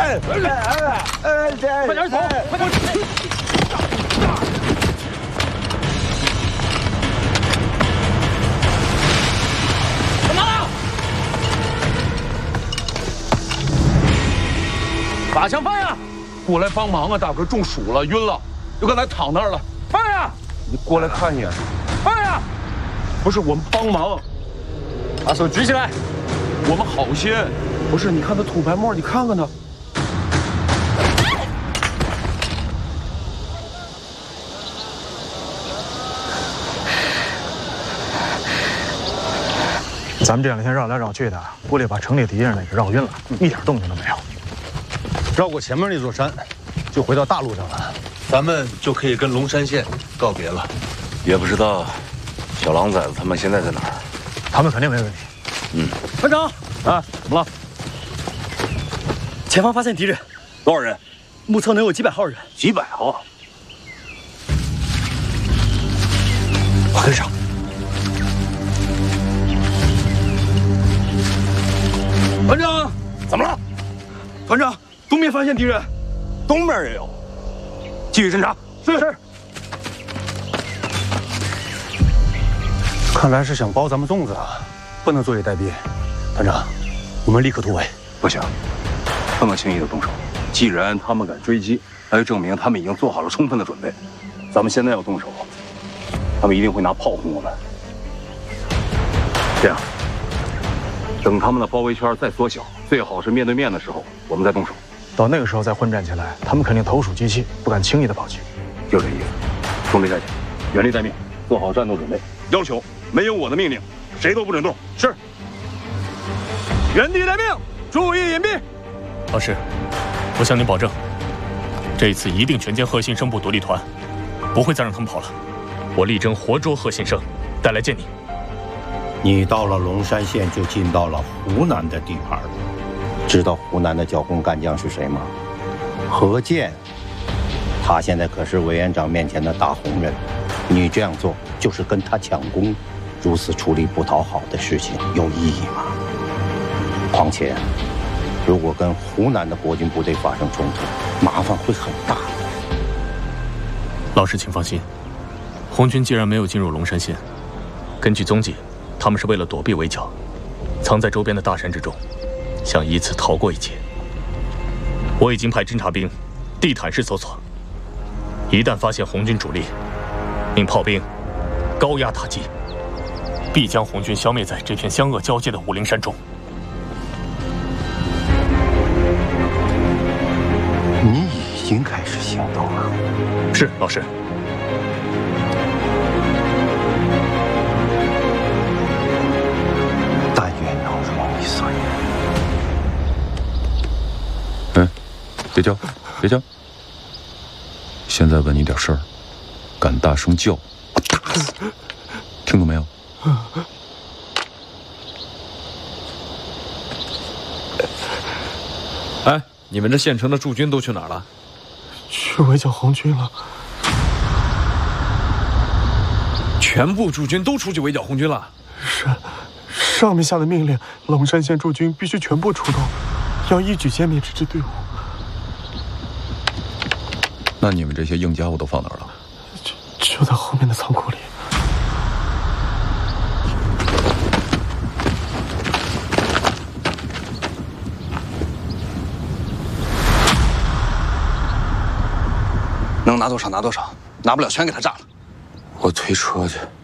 快点走，快点！干嘛？把枪放下！过来帮忙啊，大哥中暑了，晕了，就刚才躺那儿了。放下！ 你过来看一眼。 放下！不是我们帮忙，把手举起来，我们好些。不是，你看他吐白沫，你看看他。 咱们这2天绕来绕去的，估计把城里敌人给绕晕了，一点动静都没有。 绕过前面那座山，就回到大路上了，咱们就可以跟龙山县告别了。 也不知道小狼崽子他们现在在哪儿。 他们肯定没问题。 团长，啊，怎么了？ 前方发现敌人， 多少人？ 目测能有几百号人。 几百号。 我跟上。 团长， 怎么了？ 团长，东边发现敌人， 东面也有。继续侦查。 是。 看来是想包咱们粽子啊，不能坐以待毙。团长，我们立刻突围。 不行，不能轻易的动手。既然他们敢追击，那就证明他们已经做好了充分的准备。咱们现在要动手，他们一定会拿炮轰我们。这样，等他们的包围圈再缩小，最好是面对面的时候，我们再动手。 到那个时候再混战起来，他们肯定投鼠忌器，不敢轻易的跑击。 就这意思。兄弟战前，原地待命，做好战斗准备。要求没有我的命令，谁都不准动。 是。原地待命，注意隐蔽。 老师，我向您保证，这次一定全歼贺信生部独立团，不会再让他们跑了。我力争活捉贺信生，带来见你。 你到了龙山县，就进到了湖南的地盘了。知道湖南的剿共干将是谁吗？何健。他现在可是委员长面前的大红人，你这样做就是跟他抢功，如此处理不讨好的事情有意义吗？况且，如果跟湖南的国军部队发生冲突，麻烦会很大。 老师，请放心，红军既然没有进入龙山县，根据踪迹，他们是为了躲避围剿，藏在周边的大山之中，想以此逃过一劫。我已经派侦察兵地毯式搜索，一旦发现红军主力，命炮兵高压打击，必将红军消灭在这片湘鄂交界的武陵山中。 你已经开始行动了。 是，老师。 但愿能如你所嗯， 愿。 别叫，别叫。现在问你点事儿，敢大声叫，我打死！听懂没有？ 哎，你们这县城的驻军都去哪儿了？ 去围剿红军了。 全部驻军都出去围剿红军了？ 是，上面下的命令，龙山县驻军必须全部出动，要一举歼灭这支队伍。 那你们这些硬家伙都放哪儿了？ 就在后面的仓库里。 能拿多少拿多少，拿不了全给他炸了。我推车去。